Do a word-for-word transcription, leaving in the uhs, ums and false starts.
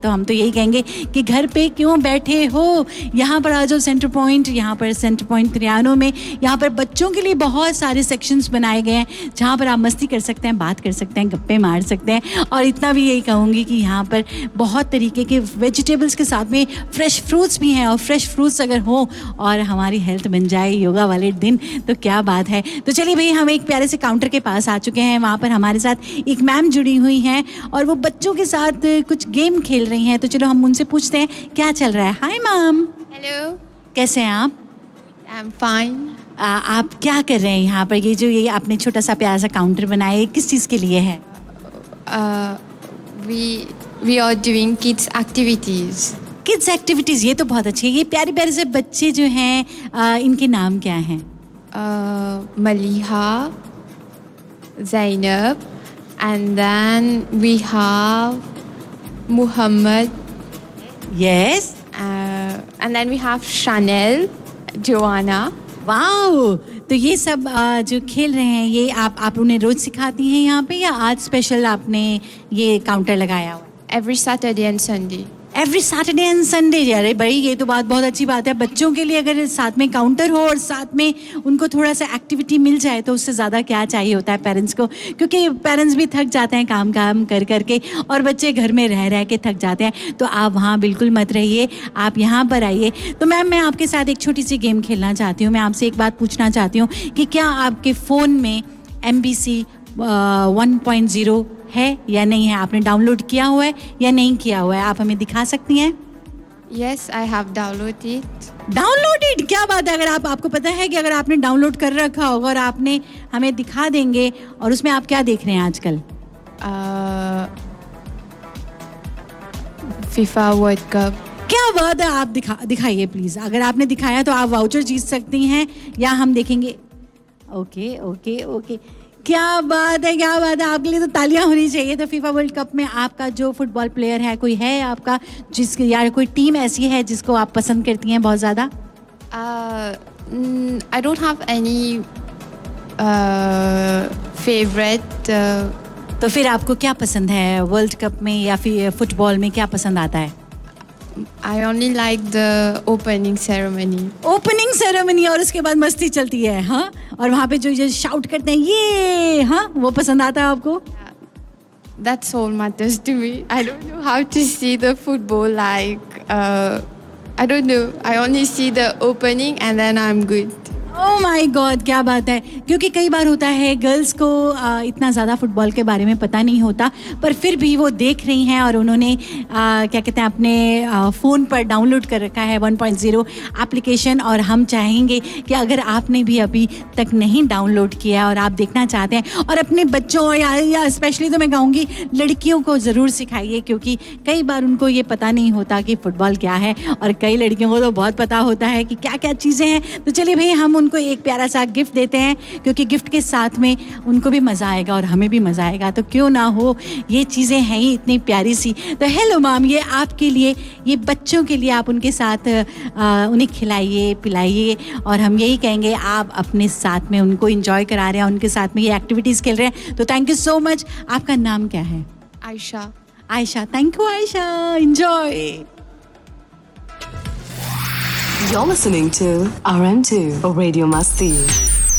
तो हम तो यही कहेंगे कि घर पे क्यों बैठे हो, यहाँ पर आ जाओ सेंटर पॉइंट। यहाँ पर सेंटर पॉइंट त्रियानो में यहाँ पर बच्चों के लिए बहुत सारे सेक्शंस बनाए गए हैं जहाँ पर आप मस्ती कर सकते हैं, बात कर सकते हैं, गप्पे मार सकते हैं। और इतना भी यही कहूँगी कि यहाँ पर बहुत तरीके के वेजिटेबल्स के साथ में फ्रेश फ्रूट्स भी हैं, और फ्रेश फ्रूट्स अगर हो और हमारी हेल्थ बन जाए योगा वाले दिन तो क्या बात है। तो चलिए भाई, हम एक प्यारे से काउंटर के पास आ चुके हैं। वहाँ पर हमारे साथ एक मैम जुड़ी हुई हैं और वो बच्चों के साथ कुछ गेम खेल रही हैं। तो चलो हम उनसे पूछते हैं क्या चल रहा है। Hi ma'am. हेलो, कैसे हैं आप? I am fine. आप क्या कर रहे हैं यहाँ पर? ये जो ये आपने छोटा सा प्यारा सा काउंटर बनाया है, किस चीज़ के लिए है? We we are doing kids activities. Kids activities, ये तो बहुत अच्छी है। ये प्यारे प्यारे से बच्चे जो हैं, uh, इनके नाम क्या हैं? Maliha, Zainab, and then we have Muhammad. Yes. Uh, and then we have Chanel, Joanna. Wow, तो ये सब uh, जो खेल रहे हैं ये आप आप उन्हें रोज सिखाती हैं यहाँ पे, या आज स्पेशल आपने ये काउंटर लगाया हुआ? Every Saturday and Sunday. Every Saturday and Sunday. अरे भाई, ये तो बात बहुत अच्छी बात है। बच्चों के लिए अगर साथ में काउंटर हो और साथ में उनको थोड़ा सा एक्टिविटी मिल जाए तो उससे ज़्यादा क्या चाहिए होता है पेरेंट्स को, क्योंकि पेरेंट्स भी थक जाते हैं काम काम कर कर के, और बच्चे घर में रह रह के थक जाते हैं। तो आप वहाँ बिल्कुल मत रहिए, आप यहाँ पर आइए। तो मैम, मैं आपके साथ एक छोटी सी गेम खेलना चाहती हूँ। मैं आपसे एक बात पूछना चाहती हूँ कि क्या आपके फ़ोन में M B C one point zero है या नहीं है? आपने डाउनलोड किया हुआ है या नहीं किया हुआ है? आप हमें दिखा सकती हैं? Yes, I have downloaded. Downloaded, क्या बात है। अगर आप आपको पता है कि अगर आपने डाउनलोड कर रखा होगा और आपने हमें दिखा देंगे, और उसमें आप क्या देख रहे हैं आजकल? Uh, FIFA World Cup. क्या बात है, आप दिखा दिखाइए प्लीज़। अगर आपने दिखाया तो आप वाउचर जीत सकती हैं, या हम देखेंगे। ओके ओके ओके, क्या बात है, क्या बात है। आपके लिए तो तालियां होनी चाहिए। तो फीफा वर्ल्ड कप में आपका जो फुटबॉल प्लेयर है, कोई है आपका जिस, या कोई टीम ऐसी है जिसको आप पसंद करती हैं बहुत ज़्यादा? I don't have any favourite. तो फिर आपको क्या पसंद है वर्ल्ड कप में या फिर फुटबॉल में, क्या पसंद आता है? I only like the opening ceremony. Opening ceremony, और उसके बाद मस्ती चलती है, हाँ? और वहाँ पे जो जो शाउट करते हैं ये, हाँ, वो पसंद आता है आपको? That's all matters to me. I don't know how to see the football like. Uh, I don't know. I only see the opening and then I'm good. Oh my God, क्या बात है। क्योंकि कई बार होता है गर्ल्स को आ, इतना ज़्यादा फुटबॉल के बारे में पता नहीं होता, पर फिर भी वो देख रही हैं और उन्होंने आ, क्या कहते हैं अपने फ़ोन पर डाउनलोड कर रखा है वन पॉइंट ज़ीरो एप्लीकेशन। और हम चाहेंगे कि अगर आपने भी अभी तक नहीं डाउनलोड किया और आप देखना चाहते हैं, और अपने बच्चों या या स्पेशली तो मैं कहूँगी लड़कियों को ज़रूर सिखाइए, क्योंकि कई बार उनको ये पता नहीं होता कि फ़ुटबॉल क्या है, और कई लड़कियों को तो बहुत पता होता है कि क्या क्या चीज़ें हैं। तो चलिए भाई, हम उनको एक प्यारा सा गिफ्ट देते हैं, क्योंकि गिफ्ट के साथ में उनको भी मज़ा आएगा और हमें भी मज़ा आएगा। तो क्यों ना हो, ये चीज़ें हैं ही इतनी प्यारी सी। तो हेलो मैम, ये आपके लिए, ये बच्चों के लिए, आप उनके साथ आ, उन्हें खिलाइए पिलाइए, और हम यही कहेंगे आप अपने साथ में उनको इंजॉय करा रहे हैं, उनके साथ में ये एक्टिविटीज़ खेल रहे हैं। तो थैंक यू सो मच। आपका नाम क्या है? Aisha. Ayesha. Thank you Ayesha, enjoy. You're listening to R M two Radio Masti.